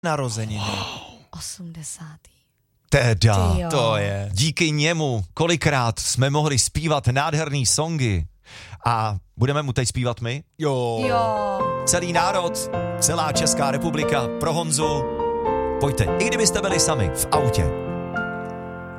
narozeniny. 80. Teda, to je. Díky němu kolikrát jsme mohli zpívat nádherný songy a budeme mu teď zpívat my? Jo. Celý národ, celá Česká republika pro Honzu. Pojďte, i kdybyste byli sami v autě,